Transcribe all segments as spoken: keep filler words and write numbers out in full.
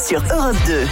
sur Europe deux.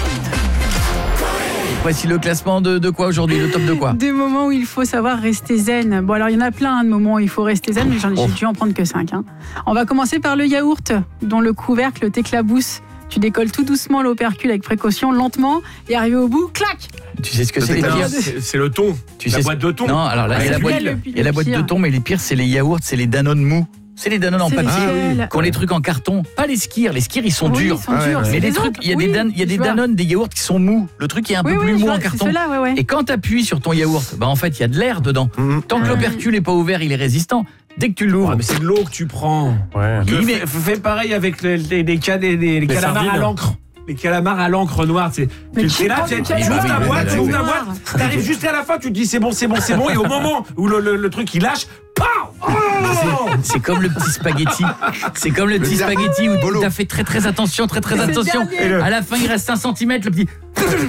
Voici le classement de, de quoi aujourd'hui, le top de quoi? Des moments où il faut savoir rester zen. Bon, alors il y en a plein hein, de moments où il faut rester zen, mais j'en ai oh. dû en prendre que cinq. Hein. On va commencer par le yaourt, dont le couvercle t'éclabousse. Tu décolles tout doucement l'opercule avec précaution, lentement, et arrivé au bout, clac. Tu sais ce que c'est les pires? C'est, c'est le thon, tu la sais boîte de thon. Non, alors là, il y a la boîte, il y a la boîte de thon, mais les pires, c'est les yaourts, c'est les Danone mous. C'est les Danone en c'est papier, ah, qui ont les trucs en carton. Pas les skirs, les skirs ils sont oui, durs. Ils sont ah, durs. Ouais, mais les trucs, il y a oui, des, dan, y a des Danone, des yaourts qui sont mous. Le truc est un oui, peu oui, plus mou vois, en carton. Ceux-là, ouais, ouais. Et quand tu appuies sur ton yaourt, bah en fait il y a de l'air dedans. Mmh. Tant que ah, l'opercule n'est pas ouvert, il est résistant. Dès que tu l'ouvres, ah, mais c'est de l'eau que tu prends. Ouais. Oui, mais fais pareil avec les, les, les, les, les, les, les calamars sardines. À l'encre. Les calamars à l'encre noire, c'est tu es là, tu ouvres ta boîte, tu ouvres ta boîte, tu arrives juste à la fin, tu te dis c'est bon, c'est bon, c'est bon, et au moment où le, le, le truc il lâche, pow oh c'est, c'est comme le petit spaghetti. C'est comme le, le petit spaghetti où tu as fait très très attention, très très attention. À la fin, il reste un centimètre, le petit. Et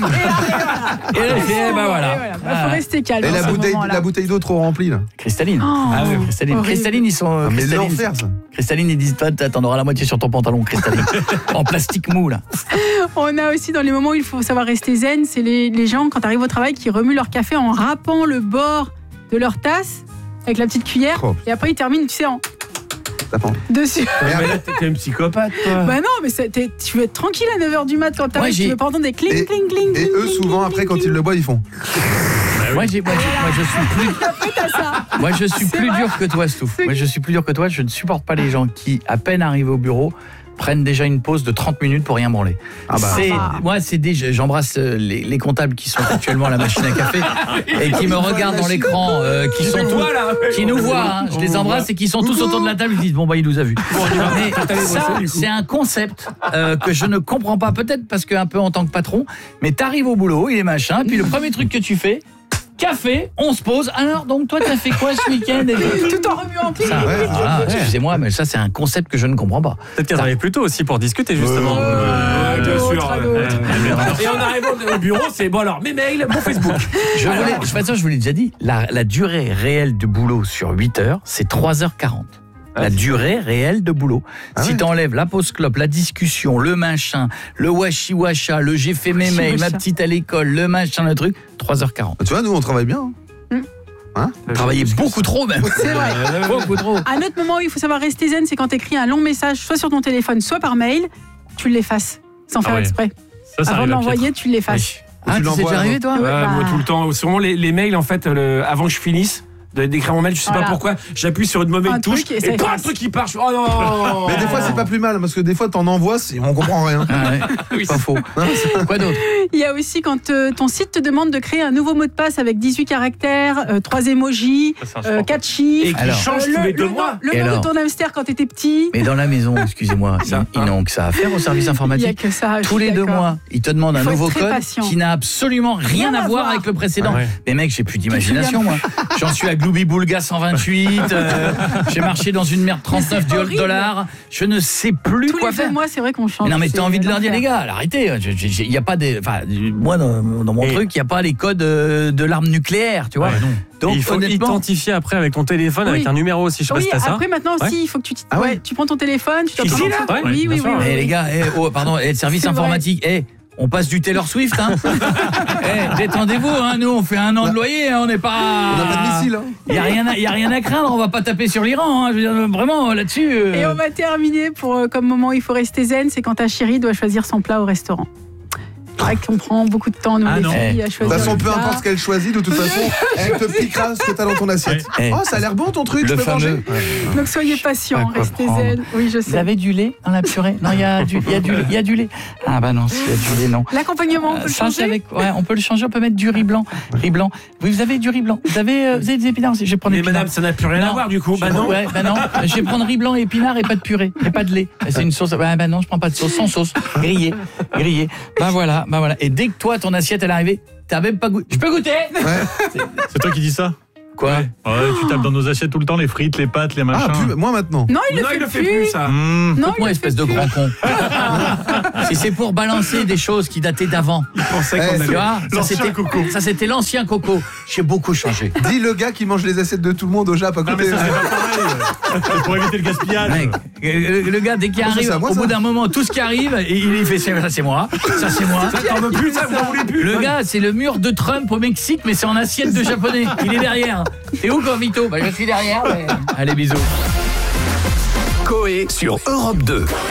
là, et bah voilà. Il faut rester calme. Et la bouteille, la bouteille d'eau trop remplie là. Cristalline. Oh, ah oui, cristalline. Cristalline, ils sont. Ah, mais l'enfer ça. Cristalline, ils disent pas, t'en auras la moitié sur ton pantalon, cristalline. En plastique mou là. On a aussi dans les moments où il faut savoir rester zen, c'est les, les gens quand arrivent au travail qui remuent leur café en râpant le bord de leur tasse avec la petite cuillère oh. et après ils terminent, tu sais, en dessus. Mais là, t'es un psychopathe, toi. Bah non, mais tu veux être tranquille à neuf heures du mat quand t'arrives, tu veux pas entendre des cling, et, cling, cling. Et cling, eux, cling, souvent, cling, après, cling, quand cling. ils le boivent, ils font. Moi, j'ai, moi, j'ai, moi, je suis plus. Après, t'as ça. Moi, je suis c'est plus vrai. dur que toi, Stouff. Moi, je suis plus dur que toi. Je ne supporte pas les gens qui, à peine arrivés au bureau, prennent déjà une pause de trente minutes pour rien branler. Ah bah, c'est, ah. Moi, c'est déjà, j'embrasse les, les comptables qui sont actuellement à la machine à café et qui me regardent dans l'écran, euh, qui sont tous, qui nous voient. Hein, je les embrasse et qui sont tous autour de la table. Ils disent bon bah il nous a vus. Mais ça, c'est un concept euh, que je ne comprends pas. Peut-être parce que un peu en tant que patron, mais t'arrives au boulot, il est machin, puis le premier truc que tu fais. Café, on se pose. Alors, donc, toi, t'as fait quoi ce week-end? Tout en remuant. Ça, ouais, voilà, ouais. Excusez-moi, mais ça, c'est un concept que je ne comprends pas. Peut-être qu'elle arrive plus tôt aussi pour discuter, justement. Euh, euh, bien sûr. Euh, et en arrivant au bureau, c'est bon, alors, mes mails, mon Facebook. Je voulais, de toute façon, je vous l'ai déjà dit, la, la durée réelle de boulot sur huit heures, c'est trois heures quarante. La durée réelle de boulot. Ah si ouais. t'enlèves la pause clope, la discussion, le machin, le washi-washa, le j'ai fait mes mails, ma petite à l'école, le machin, le truc, trois heures quarante. Tu vois, nous, on travaille bien. Hein, mm. hein Vous travaillez beaucoup trop, même. C'est vrai. Beaucoup trop. Un autre moment où il faut savoir rester zen, c'est quand t'écris un long message, soit sur ton téléphone, soit par mail, tu l'effaces, sans faire ah ouais. exprès. Ça, ça Avant de l'envoyer, tu l'effaces. Oui. Ah, tu sais déjà arrivé, toi? Ouais, bah... Moi, tout le temps. Sûrement les, les mails, en fait, le, avant que je finisse, d'écrire mon mail, je sais voilà. pas pourquoi, j'appuie sur une mauvaise un touche et, et pas un truc qui part. Je... Oh non. Mais des fois c'est pas plus mal parce que des fois t'en envoies, on comprend rien. Ah ouais. Oui, pas faux. Non, quoi d'autre? Il y a aussi quand euh, ton site te demande de créer un nouveau mot de passe avec dix-huit caractères, euh, trois emojis, euh, quatre chiffres et qui alors, change euh, tous les deux mois. Le nom de ton hamster quand t'étais petit. Mais dans la maison, excusez-moi, ça, ils, ils n'ont que ça à faire au service informatique. Il y a que ça. Tous les deux mois, ils te demandent un nouveau code patient. qui n'a absolument rien, rien à voir avec le précédent. Ah ouais. Mais mec, j'ai plus d'imagination moi. J'en suis à Gloubi-Boulga cent vingt-huit, euh, j'ai marché dans une merde trente-neuf dollars, je ne sais plus tous quoi les faire. Tous mois, c'est vrai qu'on change. Mais non, mais t'as envie de leur dire, les gars, arrêtez, il n'y a pas des... Enfin, moi, dans, dans mon et truc, il n'y a pas les codes de, de l'arme nucléaire, tu vois. Ouais, donc, il faut honnêtement... identifier après avec ton téléphone, oui. avec un numéro aussi, je sais oui, pas si t'as ça. Après, maintenant aussi, ouais. il faut que tu... Ah ouais. ouais, tu prends ton téléphone, tu Ici, là ton... Oui, oui, oui. Eh, les gars, eh, oh, pardon, eh, service informatique, eh on passe du Taylor Swift, hein. hey, détendez-vous, hein. Nous, on fait un an de loyer, hein. On n'est pas... On n'a pas de missile, hein. Il n'y a, a rien à craindre, on va pas taper sur l'Iran, hein. Je veux dire, vraiment, là-dessus... Euh... Et on va terminer pour, euh, comme moment où il faut rester zen, c'est quand ta chérie doit choisir son plat au restaurant. C'est vrai qu'on prend beaucoup de temps, nous, ah les filles, à choisir. De toute façon, peu importe ce qu'elle choisit, de toute façon, elle te piquera ce que t'as dans ton assiette. Ouais. Oh, ça a l'air bon ton truc, le je peux fameux. manger. Ouais. Donc soyez patients, restez zen. Oui, je sais. Vous avez du lait dans la purée? Non, il y a du, il y a du, il y a du lait. Ah bah non, s'il y a du lait, non. L'accompagnement, on peut euh, le ça, changer. Avec, ouais, on peut le changer. On peut mettre du riz blanc. Riz blanc. Oui, vous avez du riz blanc. Vous avez, euh, vous avez des épinards aussi. Je vais prendre. Mais madame, ça n'a plus rien non. à voir du coup. Bah non. Ouais, bah non. Je vais prendre riz blanc et épinards et pas de purée et pas de lait. C'est une sauce. Bah, bah non, je prends pas de sauce, sans sauce, grillé, grillé. Bah voilà, bah voilà. Et dès que toi ton assiette elle est arrivée, t'as même pas goûté. Je peux goûter? Ouais. C'est toi qui dis ça? Quoi ? Ouais, tu tapes dans nos assiettes tout le temps les frites, les pâtes, les machins. Ah, plus, moi maintenant. Non, il le non, fait il le fait plus. plus, ça. Mmh. Non, moi, espèce de grand con. Si c'est pour balancer des choses qui dataient d'avant. Il pensait qu'on Eh, allait... Tu vois, ça L'ancien c'était coco. Ça c'était l'ancien coco. J'ai beaucoup changé. Dis le gars qui mange les assiettes de tout le monde au Jap à Non mais côté. ça c'est pas pareil. C'est pour éviter le gaspillage. Mec, le, le gars dès qu'il Ah, c'est arrive, ça, moi, au ça. bout d'un moment, tout ce qui arrive, il, il fait ça c'est moi, ça c'est moi. Ça, t'en veux plus, ça, vous en voulez plus. Le gars, c'est le mur de Trump au Mexique, mais c'est en assiette de japonais. Il est derrière. T'es où, Corvito ? Bah, je suis derrière. Mais... Allez, bisous. Coé sur Europe deux.